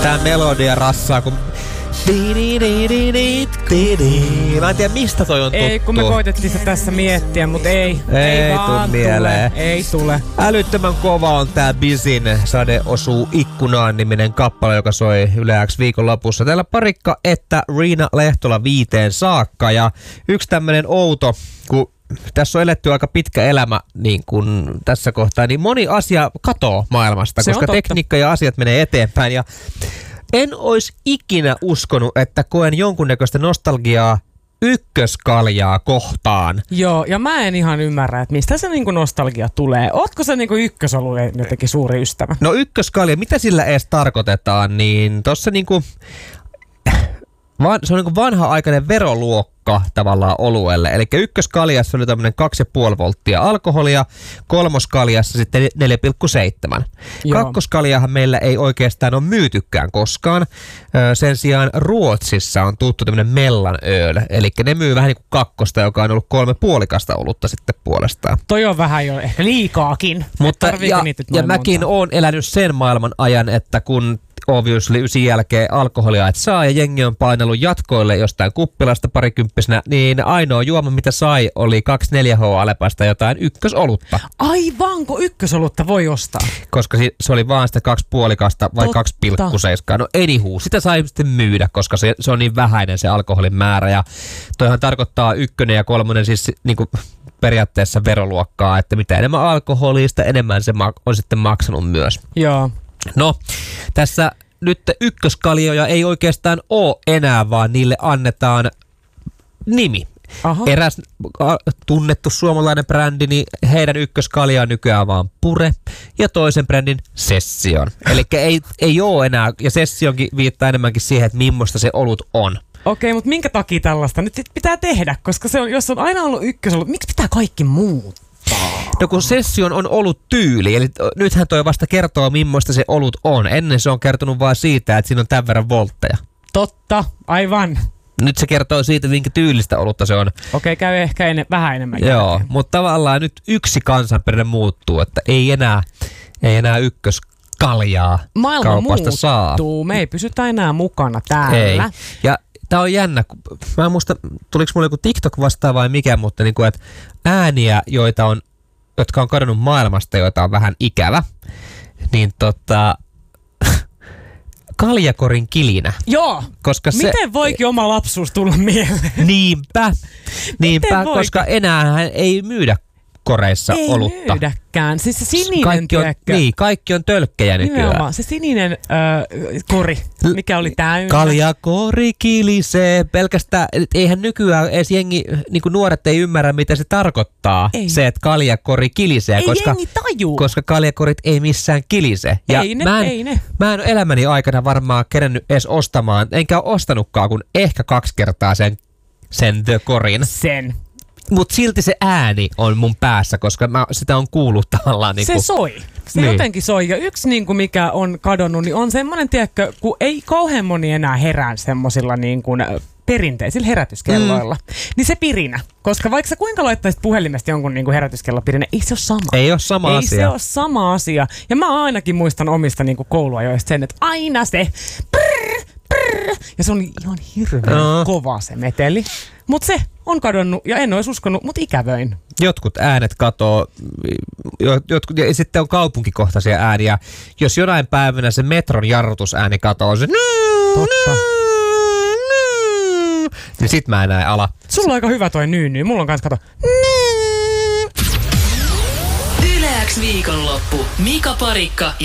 Tää melodia rassaa, kun... Mä en tiedä, mistä toi on tuttu. Ei, kun me koitettiin se tässä miettiä, mutta ei vaan mieleen. Ei tule. Älyttömän kova on tää Bizin Sade osuu ikkunaan -niminen kappale, joka soi Yle X viikonlopussa. Täällä Parikka että Riina Lehtola 5 saakka. Ja yksi tämmönen outo, kun tässä on eletty aika pitkä elämä niin kun tässä kohtaa, niin moni asia katoo maailmasta, se koska tekniikka ja asiat menee eteenpäin. Ja en olisi ikinä uskonut, että koen jonkunnäköistä nostalgiaa ykköskaljaa kohtaan. Joo, ja mä en ihan ymmärrä, että mistä se niinku nostalgia tulee. Ootko se niinku ykkösolujen jotenkin suuri ystävä? No ykköskalja, mitä sillä edes tarkoitetaan, niin tossa niinku... se on niinku vanha-aikainen veroluokka tavallaan oluelle. Eli ykköskaljassa oli tämmönen 2,5 volttia alkoholia, kolmoskaljassa sitten 4,7. Kakkoskaljahan meillä ei oikeastaan ole myytykään koskaan. Sen sijaan Ruotsissa on tuttu tämmönen mellanöl. Eli ne myy vähän niin kuin kakkosta, joka on ollut 3,5 olutta sitten puolestaan. Toi on vähän jo ehkä liikaakin. Mutta ja mäkin oon elänyt sen maailman ajan, että kun obviously 9 jälkeen alkoholia et saa ja jengi on painellut jatkoille jostain kuppilasta parikymppisenä, niin ainoa juoma mitä sai oli 2,4H Alepasta jotain ykkösolutta. Aivanko ykkösolutta voi ostaa? Koska se oli vaan sitä 2,5 vai 2,7. No anywho, sitä sai sitten myydä, koska se on niin vähäinen se alkoholin määrä ja toihan tarkoittaa 1 ja 3 siis niinku periaatteessa veroluokkaa, että mitä enemmän alkoholista, enemmän se on sitten maksanut myös. Joo. No, tässä nyt ykköskaljoja ei oikeastaan ole enää, vaan niille annetaan nimi. Aha. Eräs tunnettu suomalainen brändi, niin heidän ykköskalja on nykyään vaan Pure ja toisen brändin Session. Eli ei ole enää, ja Sessionkin viittaa enemmänkin siihen, että millaista se olut on. Okei, mutta minkä takia tällaista nyt pitää tehdä? Koska se on, jos on aina ollut ykkösolut, miksi pitää kaikki muut? No kun Session on ollut tyyli, eli nythän toi vasta kertoo millaista se olut on. Ennen se on kertonut vaan siitä, että siinä on tämän verran voltteja. Totta, aivan. Nyt se kertoo siitä, minkä tyylistä olutta se on. Okei, käy ehkä vähän enemmän. Joo, mutta tavallaan nyt yksi kansanperinne muuttuu, että ei enää ykköskaljaa maailma kaupasta muuttuu. saa. Me ei pysytä enää mukana täällä. Ei. Ja tää on jännä. Mä en muista, tuliko mulle joku TikTok vastaan vai mikä, mutta niinku, että ääniä, jotka on kadonnut maailmasta, joita on vähän ikävä, niin kaljakorin kilinä. Joo, koska miten voikin oma lapsuus tulla mieleen? Niinpä, koska enää ei myydä koreissa ei olutta. Ei myydäkään, siis se sininen kaikki on tölkkejä nykyään. Nimenomaan, se sininen kori, mikä oli täynnä. Kaljakori kilisee pelkästään, eihän nykyään edes jengi, niin kuin nuoret ei ymmärrä mitä se tarkoittaa, se että kaljakori kilisee, koska kaljakorit ei missään kilise. Ja ei ne. Mä en elämäni aikana varmaan kerennyt edes ostamaan, enkä ole ostanutkaan kuin ehkä 2 kertaa sen korin. Mut silti se ääni on mun päässä, koska sitä on kuullut tavallaan niinku... Se soi. Se jotenkin soi. Ja yksi niinku, mikä on kadonnut, niin on semmoinen, tiedätkö, kun ei kauhean moni enää herää semmosilla niinku perinteisillä herätyskelloilla. Niin se pirinä. Koska vaikka sä kuinka laittaisit puhelimesta jonkun niinku herätyskellopirinä, ei se ole sama. Ei ole sama asia. Ei se ole sama asia. Ja mä ainakin muistan omista niinku kouluajoista sen, että aina se ja se on ihan hirveän kova se meteli. Mut se on kadonnut ja en olisi uskonut, mut ikävöin. Jotkut äänet katoo, ja sitten on kaupunkikohtaisia ääniä. Jos jonain päivänä se metron jarrutusääni katoo, se totta. Niin sit mä en näe ala. Sulla on aika hyvä toi nyyny. Mulla on kans kato. Yle X viikonloppu. Mika Parikka